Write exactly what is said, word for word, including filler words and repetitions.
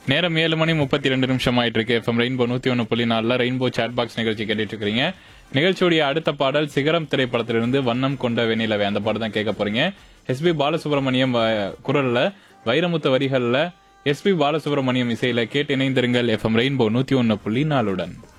நேரம் ஏழு மணி முப்பத்தி ரெண்டு நிமிஷம் ஆயிட்டு இருக்கு. எஃப்எம் ரெயின்போ நூத்தி ஒன்னு புள்ளி நாலுல ரெயின்போ சாட் பாக்ஸ் நிகழ்ச்சி கேட்டுட்டு இருக்கீங்க. நிகழ்ச்சியுடைய அடுத்த பாடல் சிகரம் திரைப்படத்திலிருந்து வண்ணம் கொண்ட வெண்ணிலவே, அந்த பாடல் தான் கேட்க போறீங்க. எஸ்பி பாலசுப்ரமணியம் குரல்ல, வைரமுத்து வரிகள்ல, எஸ்பி பாலசுப்ரமணியம் இசையில கேட்டு இணைந்திருங்கள் எஃப்எம் ரெயின்போ நூத்தி ஒன்னு புள்ளி நாலுடன்.